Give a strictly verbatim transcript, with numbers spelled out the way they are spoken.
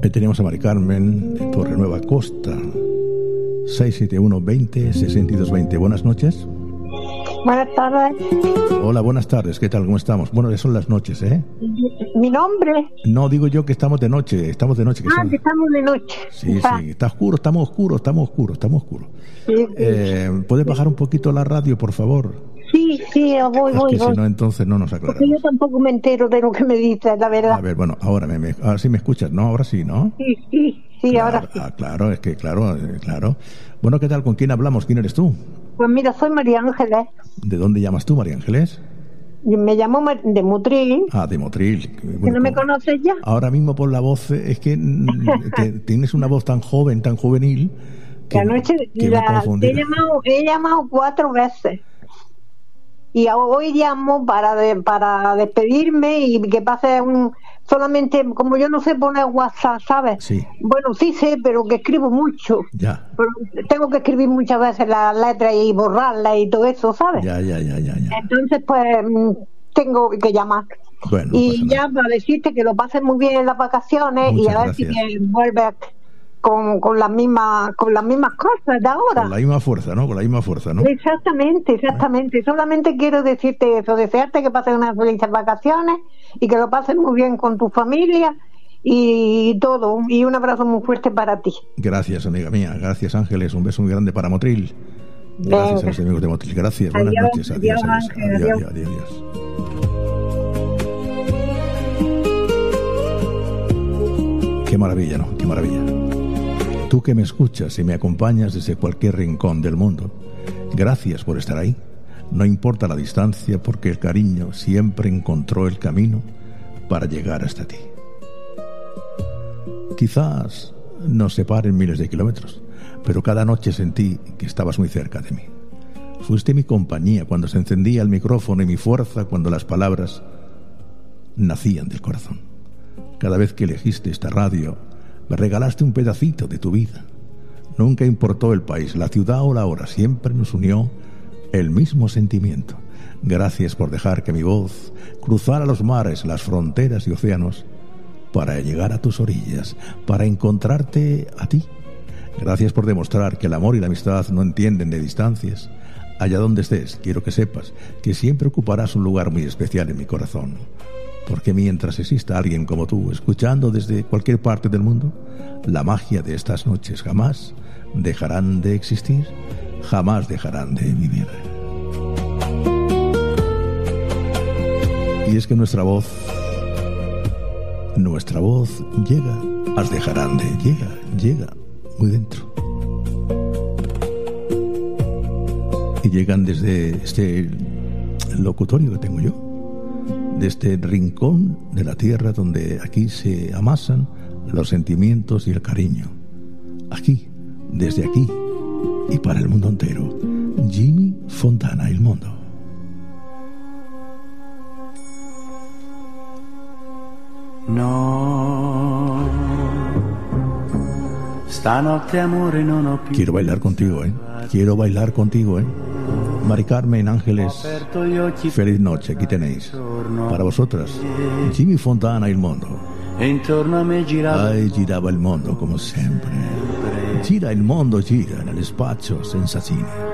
Ahí tenemos a Mari Carmen de Torre Nueva Costa. seis siete uno, veinte, sesenta y dos veinte. Buenas noches. Buenas tardes. Hola, buenas tardes. ¿Qué tal? ¿Cómo estamos? Bueno, ya son las noches, ¿eh? ¿Mi nombre? No, digo yo que estamos de noche. Estamos de noche. Que ah, son... que estamos de noche. Sí, ah. sí. Está oscuro, estamos oscuros, estamos oscuros, estamos oscuros. Sí, sí. Eh, ¿Puedes bajar un poquito la radio, por favor? Sí, sí, voy, es voy, que voy. si no, entonces no nos aclaramos. Porque yo tampoco me entero de lo que me dices, la verdad. A ver, bueno, ahora, me, me, ahora sí me escuchas, ¿no? Ahora sí, ¿no? Sí, sí, sí, claro, ahora sí. Ah, claro, es que claro, eh, claro. Bueno, ¿qué tal? ¿Con quién hablamos? ¿Quién eres tú? Pues mira, soy María Ángeles. ¿De dónde llamas tú, María Ángeles? Me llamo Mar- de Motril. Ah, de Motril. ¿Que Bueno, no me por, conoces ya? ahora mismo por la voz, es que te, tienes una voz tan joven, tan juvenil, que, Que anoche que la, me confundí. he, llamado, he llamado cuatro veces. Y hoy llamo para de, para despedirme y que pase un... Solamente, como yo no sé poner WhatsApp, ¿sabes? Sí. Bueno, sí sé, pero que escribo mucho. Ya. Pero tengo que escribir muchas veces las letras y borrarlas y todo eso, ¿sabes? Ya, ya, ya, ya, ya. Entonces, pues, tengo que llamar. Bueno, no y pasa ya nada. para decirte que lo pases muy bien en las vacaciones. Muchas y a ver gracias. si que vuelves con, con las mismas con las mismas cosas de ahora. Con la misma fuerza, ¿no? Con la misma fuerza, ¿no? Exactamente, exactamente. Solamente quiero decirte eso, desearte que pases unas felices vacaciones y que lo pases muy bien con tu familia y todo. Y un abrazo muy fuerte para ti. Gracias, amiga mía. Gracias, Ángeles. Un beso muy grande para Motril. Gracias Venga. a los amigos de Motril. Gracias. Buenas Adiós, noches. Adiós, adiós, adiós. Ángel, Adiós, adiós. adiós, adiós. Qué maravilla, ¿no? Qué maravilla. Tú que me escuchas y me acompañas desde cualquier rincón del mundo, gracias por estar ahí. No importa la distancia, porque el cariño siempre encontró el camino para llegar hasta ti. Quizás nos separen miles de kilómetros, pero cada noche sentí que estabas muy cerca de mí. Fuiste mi compañía cuando se encendía el micrófono y mi fuerza cuando las palabras nacían del corazón. Cada vez que elegiste esta radio, me regalaste un pedacito de tu vida. Nunca importó el país, la ciudad o la hora, siempre nos unió el mismo sentimiento. Gracias por dejar que mi voz cruzara los mares, las fronteras y océanos para llegar a tus orillas, para encontrarte a ti. Gracias por demostrar que el amor y la amistad no entienden de distancias. Allá donde estés, quiero que sepas que siempre ocuparás un lugar muy especial en mi corazón. Porque mientras exista alguien como tú, escuchando desde cualquier parte del mundo, la magia de estas noches jamás dejarán de existir, jamás dejarán de vivir. Y es que nuestra voz, nuestra voz llega, las dejarán de, llega, llega muy dentro. Y llegan desde este locutorio que tengo yo, de este rincón de la tierra donde aquí se amasan los sentimientos y el cariño. Aquí, desde aquí y para el mundo entero, Jimmy Fontana, Il Mondo. No, stanotte amore non ho più. Quiero bailar contigo, ¿eh? Quiero bailar contigo, ¿eh? Mari Carmen, Ángeles, feliz noche, aquí tenéis. Para vosotras, Jimmy Fontana, Il Mondo. E intorno a me girava. Ay, girava il mondo come sempre. Gira il mondo, gira nello spazio senza fine.